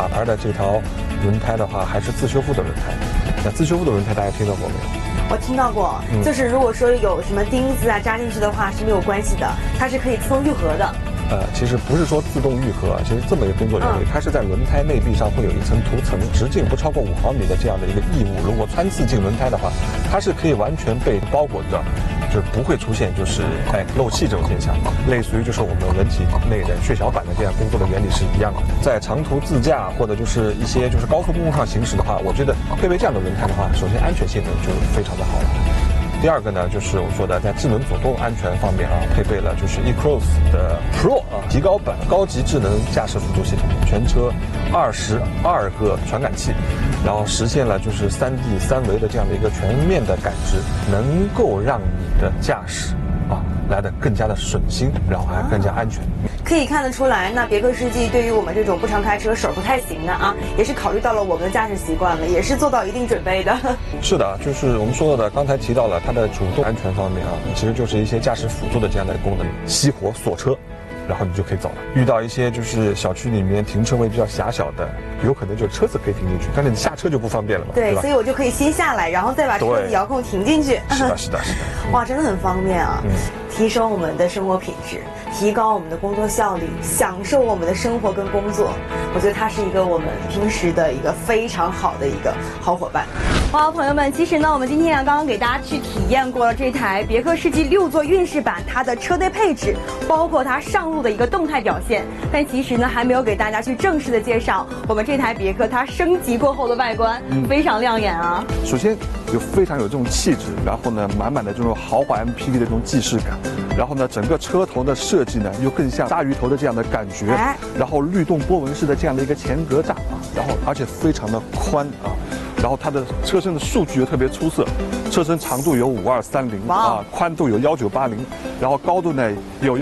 马牌的这条轮胎的话，还是自修复的轮胎。那自修复的轮胎大家听到过没有？ 我听到过，就是如果说有什么钉子啊扎进去的话是没有关系的，它是可以自动愈合的。 其实不是说自动愈合，其实这么一个工作原理，它是在轮胎内壁上会有一层涂层，直径不超过5毫米的这样的一个异物，如果穿刺进轮胎的话，它是可以完全被包裹掉，就是不会出现就是漏气这种现象，类似于就是我们人体内的血小板的这样工作的原理是一样的。在长途自驾或者就是一些就是高速公路上行驶的话，我觉得配备这样的轮胎的话，首先安全性能就非常的好了。第二个呢，就是我说的在智能左动安全方面配备了就是 eCruise 的 Pro 提高版高级智能驾驶辅助系统，全车22个传感器，然后实现了就是3D 3维的这样的一个全面的感知，能够让你的驾驶来得更加的省心，然后还更加安全。 可以看得出来，那别克世纪对于我们这种不常开车、手不太行的也是考虑到了我们的驾驶习惯了，也是做到一定准备的。 是的，就是我们说到的，刚才提到了它的主动安全方面其实就是一些驾驶辅助的这样的功能，熄火锁车，然后你就可以走了。遇到一些就是小区里面停车位比较狭小的，有可能就车子可以停进去，但是你下车就不方便了嘛，对吧？ 所以我就可以先下来，然后再把车子遥控停进去。 是的，是的，是的。 哇，真的很方便提升我们的生活品质，提高我们的工作效率，享受我们的生活跟工作。我觉得它是一个我们平时的一个非常好的一个好伙伴。哇，朋友们，其实呢，我们今天刚刚给大家去体验过了这台别克世纪6座运势版它的车内配置，包括它上路的一个动态表现。但其实呢，还没有给大家去正式的介绍我们这台别克它升级过后的外观，非常亮眼啊。 首先非常有这种气质，然后呢，满满的这种豪华 MPV 的这种既视感。然后呢，整个车头的设计呢，又更像鲨鱼头的这样的感觉。然后律动波纹式的这样的一个前格栅然后而且非常的宽然后它的车身的数据又特别出色，车身长度有5230宽度有1980，然后高度呢有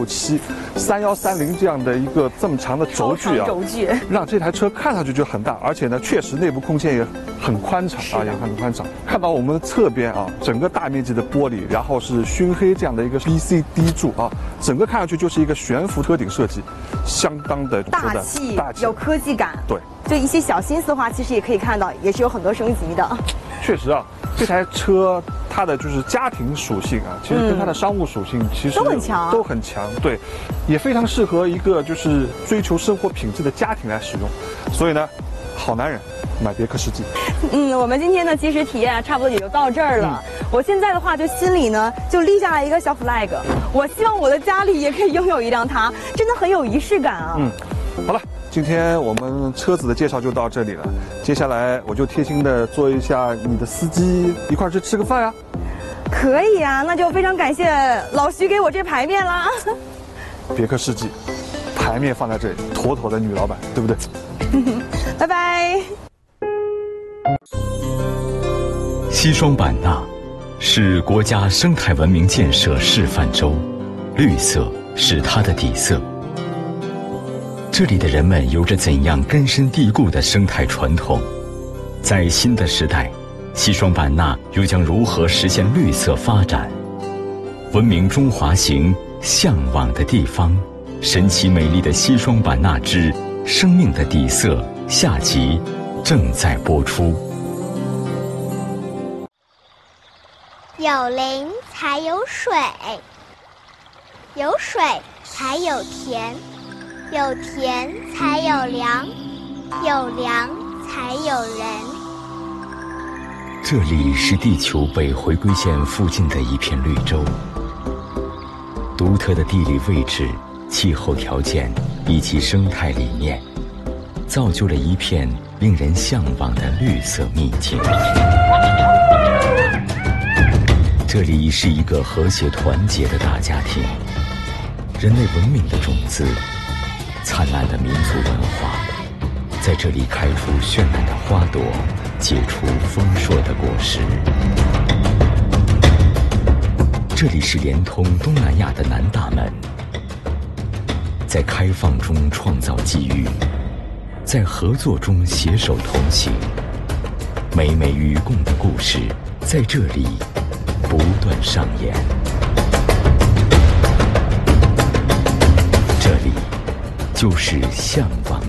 1867，3130这样的一个这么长的轴距让这台车看上去就很大，而且呢，确实内部空间也很宽敞也很宽敞。看到我们的侧边整个大面积的玻璃，然后是熏黑这样的一个 BCD 柱整个看上去就是一个悬浮车顶设计，相当的大气，有科技感。 对。 就一些小心思的话，其实也可以看到，也是有很多升级的。 确实这台车它的就是家庭属性其实跟它的商务属性其实都很强，对，也非常适合一个就是追求生活品质的家庭来使用。所以呢，好男人买别克世纪。 我们今天呢，其实体验差不多也就到这儿了。我现在的话，就心里呢就立下来一个小 flag， 我希望我的家里也可以拥有一辆它，真的很有仪式感好了。今天我们车子的介绍就到这里了，接下来我就贴心的做一下你的司机，一块去吃个饭呀。 可以啊，那就非常感谢老徐给我这牌面啦。 别克世纪，牌面放在这里，妥妥的女老板，对不对？ 拜拜。 西双版纳是国家生态文明建设示范州，绿色是它的底色。这里的人们有着怎样根深蒂固的生态传统？在新的时代，西双版纳又将如何实现绿色发展？文明中华行，向往的地方，神奇美丽的西双版纳之生命的底色下集正在播出。 有林才有水，有水才有田，有田才有粮，有粮才有人。 这里是地球北回归线附近的一片绿洲，独特的地理位置、气候条件以及生态理念，造就了一片令人向往的绿色秘境。这里是一个和谐团结的大家庭，人类文明的种子，灿烂的民族文化，在这里开出绚烂的花朵，结出丰硕的果实。这里是连通东南亚的南大门，在开放中创造机遇，在合作中携手同行。美美与共的故事在这里不断上演。这里就是向往